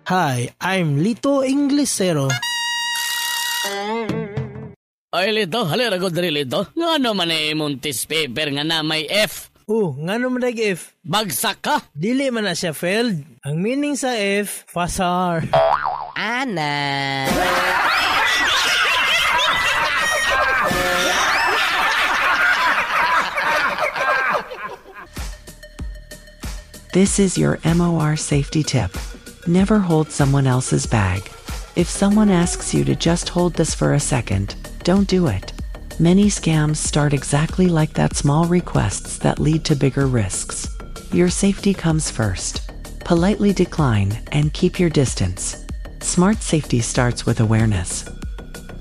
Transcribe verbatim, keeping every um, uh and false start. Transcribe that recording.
Hi, I'm Lito Inglesero. Ay, Lito, halera ko diri, Lito. Nga ano man ay muntis paper nga na may F? Oh, nga naman nag-F. Bagsak ka? Dili man na siya failed. Ang meaning sa F, fasar. Ana. This is your M O R safety tip. Never hold someone else's bag. If someone asks you to just hold this for a second, don't do it. Many scams start exactly like that, small requests that lead to bigger risks. Your safety comes first. Politely decline and keep your distance. Smart safety starts with awareness.